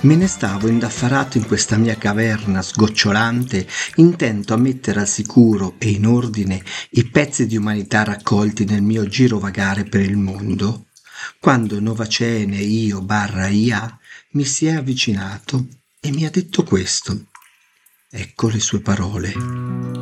Me ne stavo indaffarato in questa mia caverna sgocciolante, intento a mettere al sicuro e in ordine i pezzi di umanità raccolti nel mio girovagare per il mondo, quando Novacene io barra IA mi si è avvicinato e mi ha detto questo. Ecco le sue parole.